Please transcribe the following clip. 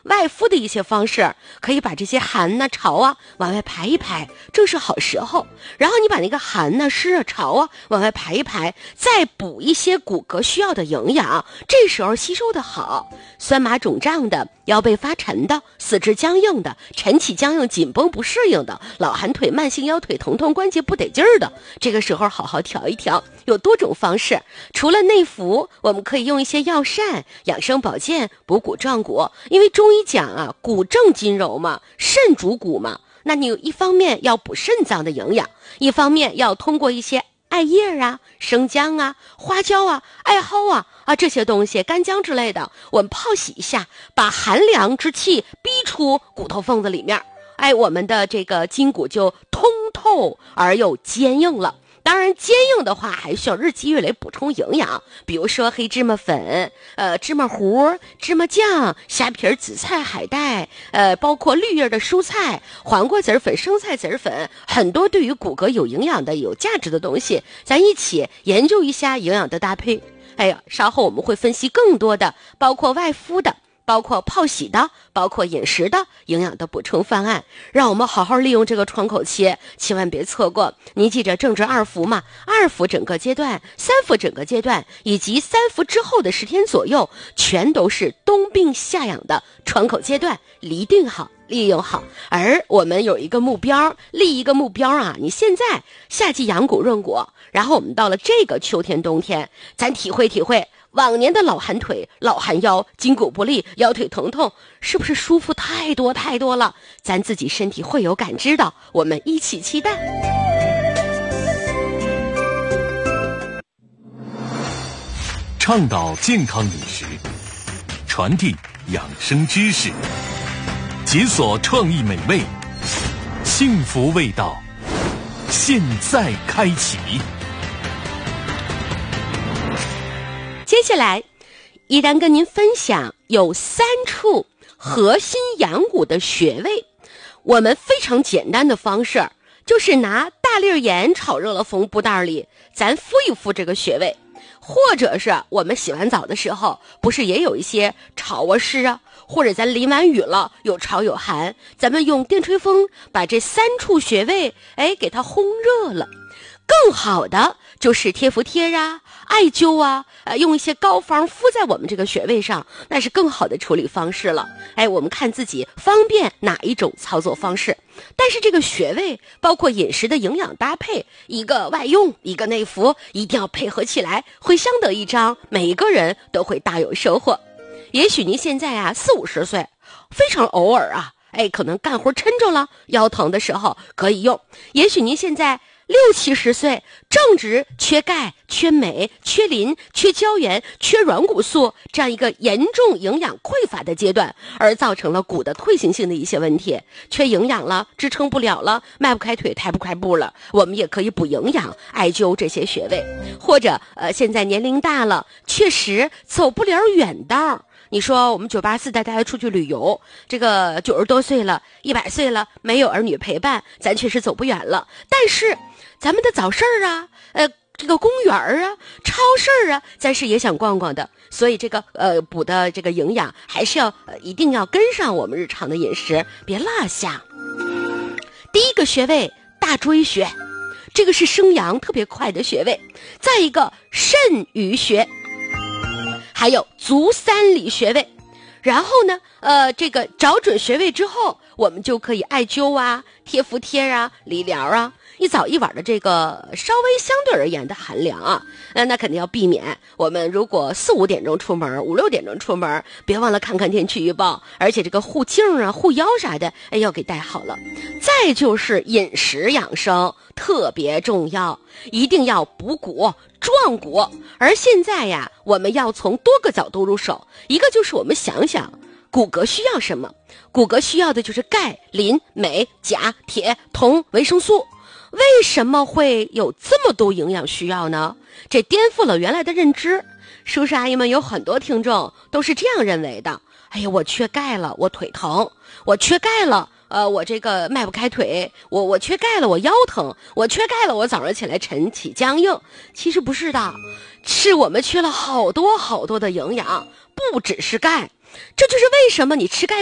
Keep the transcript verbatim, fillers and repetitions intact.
外敷的一些方式，可以把这些寒呐、潮啊往外排一排，正是好时候。然后你把那个寒呐、湿啊、潮啊往外排一排，再补一些骨骼需要的营养，这时候吸收的好。酸麻肿胀的、腰背发沉的、四肢僵硬的、晨起僵硬紧绷不适应的、老寒腿、慢性腰腿疼痛、关节不得劲儿的，这个时候好好调一调。有多种方式，除了内服，我们可以用一些药膳、养生保健、补骨壮骨。因为中医讲啊，骨正筋柔嘛，肾主骨嘛，那你一方面要补肾脏的营养，一方面要通过一些艾叶啊、生姜啊、花椒啊、艾蒿啊啊这些东西，干姜之类的，我们泡洗一下，把寒凉之气逼出骨头缝子里面，哎，我们的这个筋骨就通透而又坚硬了。当然坚硬的话还需要日积月累补充营养，比如说黑芝麻粉、呃芝麻糊、芝麻酱、虾皮、紫菜、海带，呃包括绿叶的蔬菜、黄瓜籽粉、生菜籽粉，很多对于骨骼有营养的、有价值的东西，咱一起研究一下营养的搭配。哎呀，稍后我们会分析更多的，包括外敷的，包括泡洗的，包括饮食的营养的补充方案，让我们好好利用这个窗口期，千万别错过。您记着正值二伏嘛，二伏整个阶段、三伏整个阶段以及三伏之后的十天左右，全都是冬病夏养的窗口阶段，一定好利用好。而我们有一个目标，立一个目标啊，你现在夏季养骨润骨，然后我们到了这个秋天冬天，咱体会体会往年的老寒腿、老寒腰、筋骨不利、腰腿疼痛，是不是舒服太多太多了？咱自己身体会有感知的，我们一起期待。 倡导健康饮食，传递养生知识，解锁创意美味，幸福味道，现在开启。 接下来依然跟您分享有三处核心养骨的穴位，我们非常简单的方式就是拿大粒盐炒热了缝布袋里，咱敷一敷这个穴位，或者是我们洗完澡的时候不是也有一些潮啊湿啊，或者咱淋完雨了有潮有寒，咱们用电吹风把这三处穴位哎给它烘热了。更好的就是贴服贴啊、艾灸啊，呃，用一些膏方敷在我们这个穴位上，那是更好的处理方式了。哎，我们看自己方便哪一种操作方式。但是这个穴位包括饮食的营养搭配，一个外用，一个内服，一定要配合起来，会相得益彰，每一个人都会大有收获。也许您现在啊四五十岁，非常偶尔啊，哎，可能干活抻着了，腰疼的时候可以用。也许您现在六七十岁，正值缺钙、缺镁、缺磷、缺胶原、缺软骨素这样一个严重营养匮乏的阶段，而造成了骨的退行性的一些问题，缺营养了，支撑不了了，迈不开腿，抬不开步了，我们也可以补营养，艾灸这些穴位。或者呃，现在年龄大了，确实走不了远道。你说我们九八四带大家出去旅游，这个九十多岁了，一百岁了，没有儿女陪伴，咱确实走不远了。但是咱们的早市啊，呃，这个公园啊、超市啊，咱是也想逛逛的。所以这个呃补的这个营养，还是要、呃、一定要跟上我们日常的饮食，别落下。第一个穴位大椎穴，这个是生阳特别快的穴位。再一个肾俞穴，还有足三里穴位。然后呢呃，这个找准穴位之后，我们就可以艾灸啊、贴服贴啊、理疗啊。一早一晚的这个稍微相对而言的寒凉啊，那那肯定要避免。我们如果四五点钟出门，五六点钟出门，别忘了看看天气预报，而且这个护颈啊、护腰啥的，哎，要给带好了。再就是饮食养生特别重要，一定要补骨壮骨。而现在呀，我们要从多个角度入手，一个就是我们想想骨骼需要什么，骨骼需要的就是钙、磷、镁、钾、铁、铜、维生素。为什么会有这么多营养需要呢？这颠覆了原来的认知。叔叔阿姨们有很多听众都是这样认为的，哎呀，我缺钙了，我腿疼；我缺钙了，呃，我这个迈不开腿；我我缺钙了，我腰疼；我缺钙了，我早上起来晨起僵硬。其实不是的，是我们缺了好多好多的营养，不只是钙。这就是为什么你吃钙